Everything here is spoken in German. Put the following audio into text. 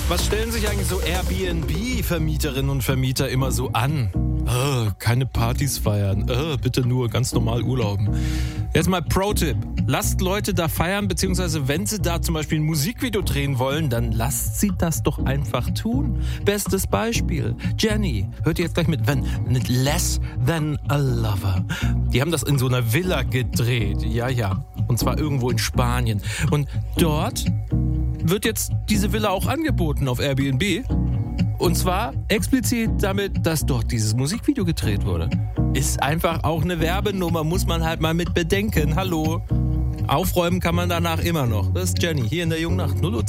Was stellen sich eigentlich so Airbnb-Vermieterinnen und Vermieter immer so an? Keine Partys feiern, bitte nur ganz normal urlauben. Jetzt mal Pro-Tipp. Lasst Leute da feiern, beziehungsweise wenn sie da zum Beispiel ein Musikvideo drehen wollen, dann lasst sie das doch einfach tun. Bestes Beispiel. Jenny, hört ihr jetzt gleich mit Less Than a Lover. Die haben das in so einer Villa gedreht. Ja. Und zwar irgendwo in Spanien. Und dort wird jetzt diese Villa auch angeboten auf Airbnb. Und zwar explizit damit, dass dort dieses Musikvideo gedreht wurde. Ist einfach auch eine Werbenummer, muss man halt mal mit bedenken. Hallo. Aufräumen kann man danach immer noch. Das ist Jenny, hier in der Jungen Nacht. 0:10